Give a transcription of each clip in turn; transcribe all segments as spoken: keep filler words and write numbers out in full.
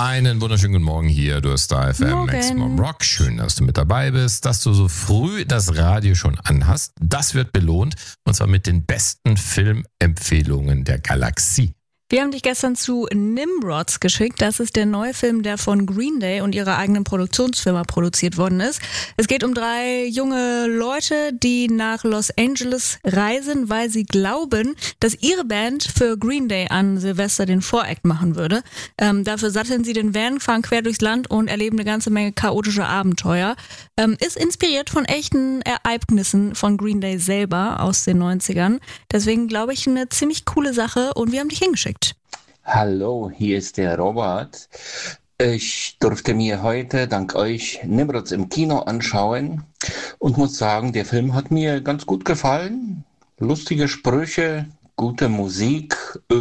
Einen wunderschönen guten Morgen hier, du hast Star F M Maximum Rock. Schön, dass du mit dabei bist, dass du so früh das Radio schon anhast. Das wird belohnt, und zwar mit den besten Filmempfehlungen der Galaxie. Wir haben dich gestern zu Nimrods geschickt. Das ist der neue Film, der von Green Day und ihrer eigenen Produktionsfirma produziert worden ist. Es geht um drei junge Leute, die nach Los Angeles reisen, weil sie glauben, dass ihre Band für Green Day an Silvester den Voract machen würde. Ähm, dafür satteln sie den Van, fahren quer durchs Land und erleben eine ganze Menge chaotische Abenteuer. Ähm, ist inspiriert von echten Ereignissen von Green Day selber aus den neunzigern. Deswegen glaube ich, eine ziemlich coole Sache, und wir haben dich hingeschickt. Hallo, hier ist der Robert. Ich durfte mir heute dank euch Nimrods im Kino anschauen und muss sagen, der Film hat mir ganz gut gefallen. Lustige Sprüche, gute Musik.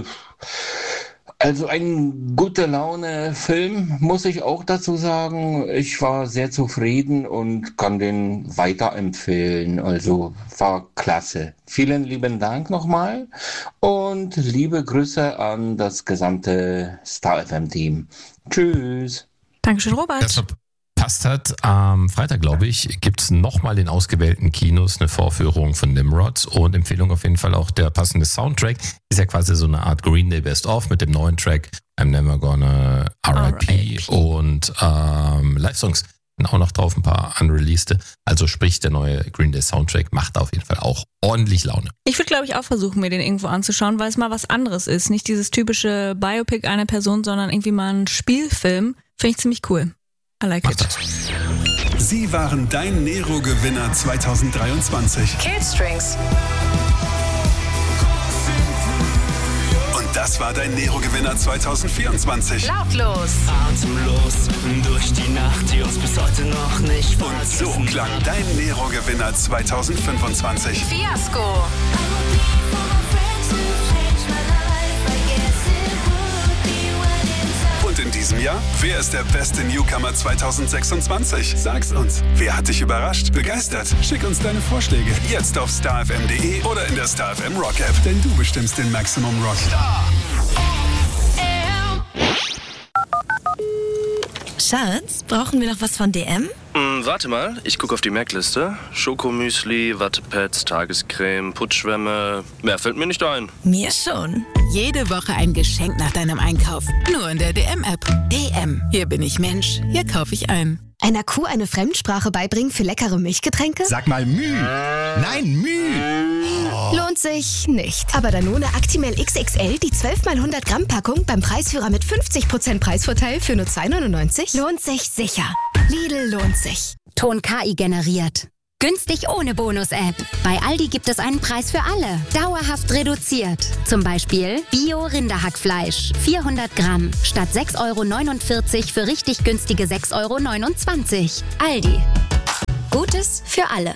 Also ein gute Laune-Film, muss ich auch dazu sagen. Ich war sehr zufrieden und kann den weiterempfehlen. Also war klasse. Vielen lieben Dank nochmal und liebe Grüße an das gesamte Star F M-Team. Tschüss. Dankeschön, Robert. Das verpasst hat, am Freitag, glaube ich, gibt es nochmal in ausgewählten Kinos eine Vorführung von Nimrods, und Empfehlung auf jeden Fall auch der passende Soundtrack. Ist ja quasi so eine Art Green Day Best-of mit dem neuen Track I'm Never Gonna R I P und ähm, Live-Songs sind auch noch drauf, ein paar unreleased. Also sprich, der neue Green Day Soundtrack macht auf jeden Fall auch ordentlich Laune. Ich würde, glaube ich, auch versuchen, mir den irgendwo anzuschauen, weil es mal was anderes ist. Nicht dieses typische Biopic einer Person, sondern irgendwie mal ein Spielfilm. Finde ich ziemlich cool. I like Mach it. das. Sie waren dein Nero-Gewinner zwanzig dreiundzwanzig. Killstrings. Und das war dein Nero-Gewinner zwanzig vierundzwanzig. Lautlos. Atemlos durch die Nacht, die uns bis heute noch nicht Und so klang dein Nero-Gewinner zwanzig fünfundzwanzig. Fiasko. Und in diesem Jahr, wer ist der beste Newcomer zwanzig sechsundzwanzig? Sag's uns. Wer hat dich überrascht, begeistert? Schick uns deine Vorschläge jetzt auf star f m punkt d e oder in der Star F M Rock App, denn du bestimmst den Maximum Rock. Star. Schatz, brauchen wir noch was von D M? Mm, warte mal, ich gucke auf die Merkliste. Schokomüsli, Wattepads, Tagescreme, Putzschwämme. Mehr fällt mir nicht ein. Mir schon. Jede Woche ein Geschenk nach deinem Einkauf. Nur in der D M-App. D M. Hier bin ich Mensch. Hier kaufe ich ein. Einer Kuh eine Fremdsprache beibringen für leckere Milchgetränke? Sag mal Müh. Nein, Müh. Oh. Lohnt sich nicht. Aber Danone Actimel X X L, die zwölf mal hundert Gramm Packung beim Preisführer mit fünfzig Prozent Preisvorteil für nur zwei neunundneunzig, lohnt sich sicher. Lidl lohnt sich. Ton K I generiert. Günstig ohne Bonus-App. Bei Aldi gibt es einen Preis für alle. Dauerhaft reduziert. Zum Beispiel Bio-Rinderhackfleisch. vierhundert Gramm. Statt sechs Euro neunundvierzig für richtig günstige sechs Euro neunundzwanzig. Aldi. Gutes für alle.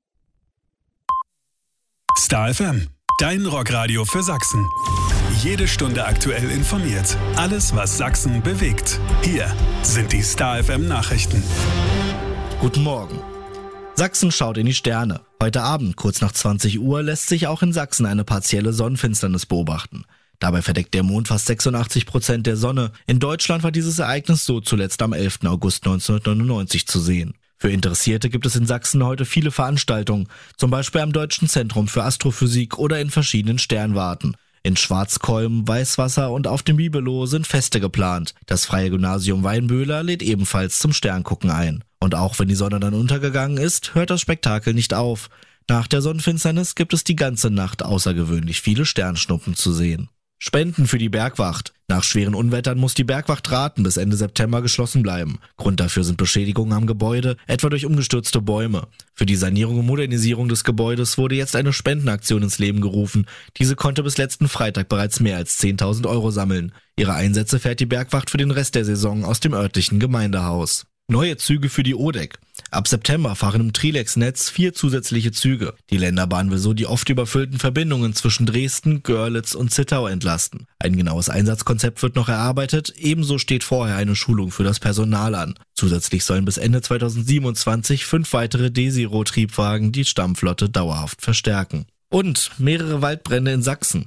Star F M, dein Rockradio für Sachsen. Jede Stunde aktuell informiert. Alles, was Sachsen bewegt. Hier sind die Star F M Nachrichten. Guten Morgen. Sachsen schaut in die Sterne. Heute Abend, kurz nach zwanzig Uhr, lässt sich auch in Sachsen eine partielle Sonnenfinsternis beobachten. Dabei verdeckt der Mond fast sechsundachtzig Prozent der Sonne. In Deutschland war dieses Ereignis so zuletzt am elften August neunzehnhundertneunundneunzig zu sehen. Für Interessierte gibt es in Sachsen heute viele Veranstaltungen, zum Beispiel am Deutschen Zentrum für Astrophysik oder in verschiedenen Sternwarten. In Schwarzkolm, Weißwasser und auf dem Bibelo sind Feste geplant. Das Freie Gymnasium Weinböhler lädt ebenfalls zum Sterngucken ein. Und auch wenn die Sonne dann untergegangen ist, hört das Spektakel nicht auf. Nach der Sonnenfinsternis gibt es die ganze Nacht außergewöhnlich viele Sternschnuppen zu sehen. Spenden für die Bergwacht. Nach schweren Unwettern muss die Bergwacht Rathen bis Ende September geschlossen bleiben. Grund dafür sind Beschädigungen am Gebäude, etwa durch umgestürzte Bäume. Für die Sanierung und Modernisierung des Gebäudes wurde jetzt eine Spendenaktion ins Leben gerufen. Diese konnte bis letzten Freitag bereits mehr als zehntausend Euro sammeln. Ihre Einsätze fährt die Bergwacht für den Rest der Saison aus dem örtlichen Gemeindehaus. Neue Züge für die O D E C. Ab September fahren im Trilex-Netz vier zusätzliche Züge. Die Länderbahn will so die oft überfüllten Verbindungen zwischen Dresden, Görlitz und Zittau entlasten. Ein genaues Einsatzkonzept wird noch erarbeitet, ebenso steht vorher eine Schulung für das Personal an. Zusätzlich sollen bis Ende zweitausendsiebenundzwanzig fünf weitere D-Zero-Triebwagen die Stammflotte dauerhaft verstärken. Und mehrere Waldbrände in Sachsen.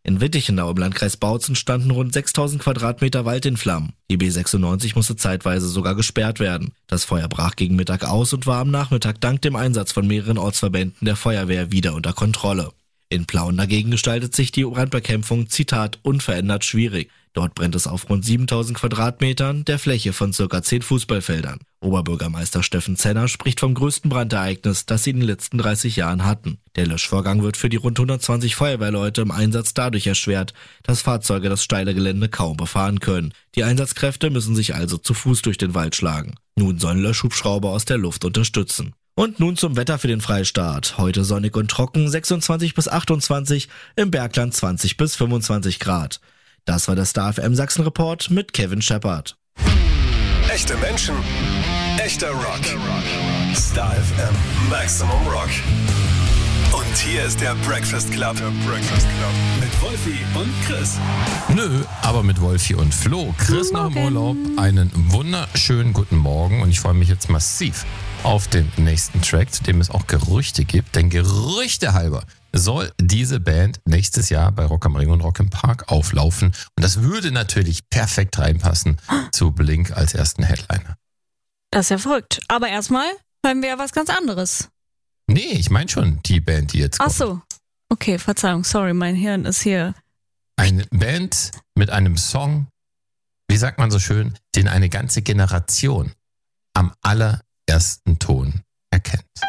In Wittichenau im Landkreis Bautzen standen rund sechstausend Quadratmeter Wald in Flammen. Die B sechsundneunzig musste zeitweise sogar gesperrt werden. Das Feuer brach gegen Mittag aus und war am Nachmittag dank dem Einsatz von mehreren Ortsverbänden der Feuerwehr wieder unter Kontrolle. In Plauen dagegen gestaltet sich die Brandbekämpfung, Zitat, unverändert schwierig. Dort brennt es auf rund siebentausend Quadratmetern, der Fläche von circa zehn Fußballfeldern. Oberbürgermeister Steffen Zenner spricht vom größten Brandereignis, das sie in den letzten dreißig Jahren hatten. Der Löschvorgang wird für die rund hundertzwanzig Feuerwehrleute im Einsatz dadurch erschwert, dass Fahrzeuge das steile Gelände kaum befahren können. Die Einsatzkräfte müssen sich also zu Fuß durch den Wald schlagen. Nun sollen Löschhubschrauber aus der Luft unterstützen. Und nun zum Wetter für den Freistaat. Heute sonnig und trocken, sechsundzwanzig bis achtundzwanzig, im Bergland zwanzig bis fünfundzwanzig Grad. Das war der Star F M Sachsen Report mit Kevin Shepard. Echte Menschen, echter Rock. Star F M Maximum Rock. Und hier ist der Breakfast Club. Der Breakfast Club. Mit Wolfi und Chris. Nö, aber mit Wolfi und Flo. Chris noch im Urlaub. Einen wunderschönen guten Morgen. Und ich freue mich jetzt massiv auf den nächsten Track, zu dem es auch Gerüchte gibt. Denn Gerüchte halber soll diese Band nächstes Jahr bei Rock am Ring und Rock im Park auflaufen. Und das würde natürlich perfekt reinpassen zu Blink als ersten Headliner. Das ist ja verrückt. Aber erstmal hören wir ja was ganz anderes. Nee, ich meine schon die Band, die jetzt kommt. Ach so. Okay, Verzeihung. Sorry, mein Hirn ist hier. Eine Band mit einem Song, wie sagt man so schön, den eine ganze Generation am allerersten Ton